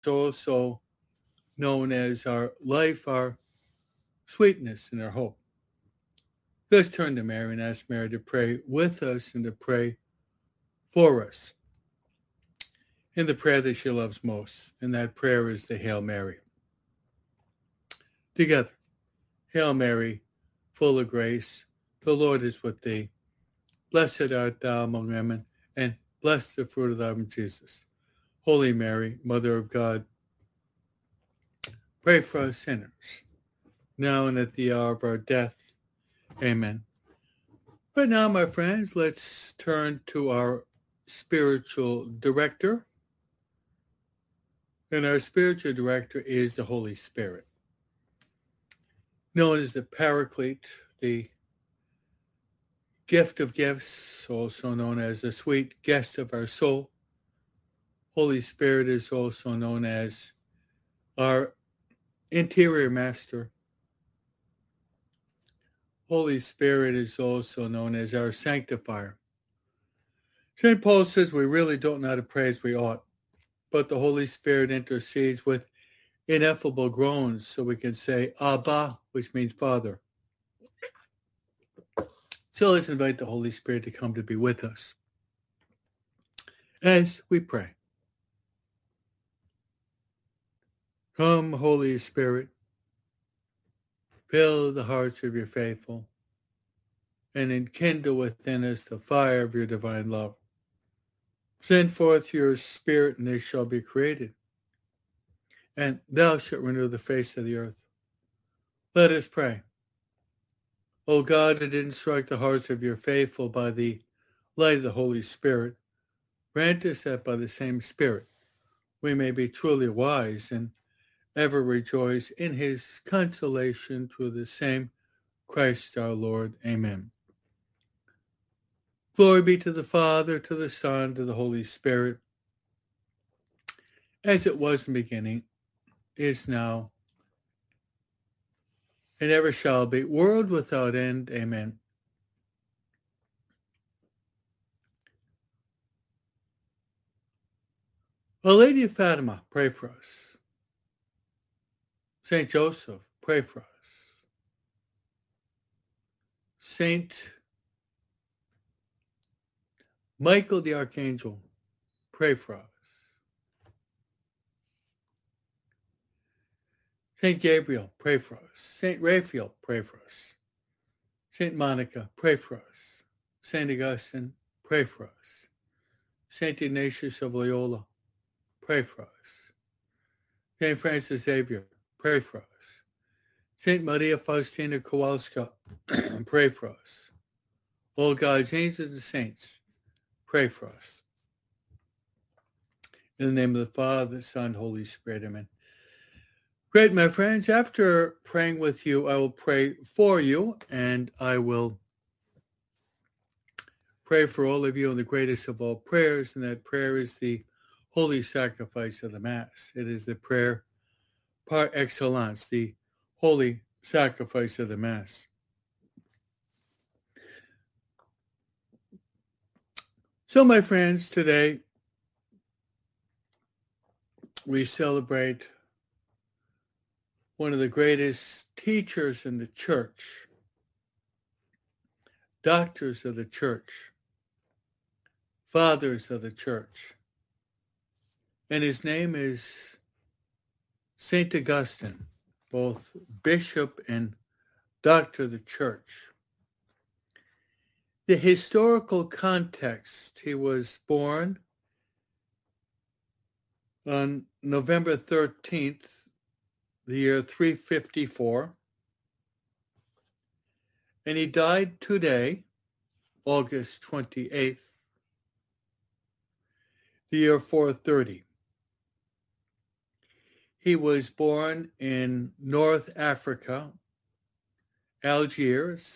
also known as our life, our sweetness, and our hope. Let's turn to Mary and ask Mary to pray with us and to pray for us in the prayer that she loves most. And that prayer is the Hail Mary. Together, Hail Mary, full of grace, the Lord is with thee. Blessed art thou among women, and blessed the fruit of thy womb, Jesus. Holy Mary, Mother of God, pray for us sinners, now and at the hour of our death. Amen. But now, my friends, let's turn to our spiritual director. And our spiritual director is the Holy Spirit, known as the Paraclete, the gift of gifts, also known as the sweet guest of our soul. Holy Spirit is also known as our interior master. Holy Spirit is also known as our sanctifier. St. Paul says we really don't know how to pray as we ought, but the Holy Spirit intercedes with ineffable groans so we can say Abba, which means Father. So let's invite the Holy Spirit to come to be with us as we pray. Come, Holy Spirit, fill the hearts of your faithful, and enkindle within us the fire of your divine love. Send forth your Spirit, and they shall be created, and thou shalt renew the face of the earth. Let us pray. O God, that instruct the hearts of your faithful by the light of the Holy Spirit, grant us that by the same Spirit we may be truly wise and ever rejoice in his consolation through the same Christ our Lord. Amen. Glory be to the Father, to the Son, to the Holy Spirit, as it was in the beginning, is now, and ever shall be, world without end. Amen. Our Lady of Fatima, pray for us. Saint Joseph, pray for us. Saint Michael the Archangel, pray for us. Saint Gabriel, pray for us. Saint Raphael, pray for us. Saint Monica, pray for us. Saint Augustine, pray for us. Saint Ignatius of Loyola, pray for us. Saint Francis Xavier, pray for us. Saint Maria Faustina Kowalska, pray for us. All God's angels and saints, pray for us. In the name of the Father, the Son, Holy Spirit, amen. Great, my friends. After praying with you, I will pray for you, and I will pray for all of you in the greatest of all prayers, and that prayer is the holy sacrifice of the Mass. It is the prayer par excellence, the holy sacrifice of the Mass. So, my friends, today we celebrate one of the greatest teachers in the church, doctors of the church, fathers of the church. And his name is St. Augustine, both bishop and doctor of the church. The historical context: he was born on November 13th, the year 354, and he died today, August 28th, the year 430. He was born in North Africa, Algiers,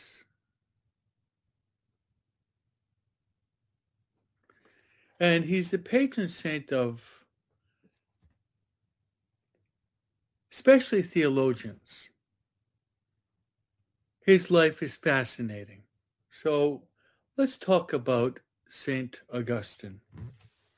and he's the patron saint of especially theologians. His life is fascinating. So let's talk about St. Augustine.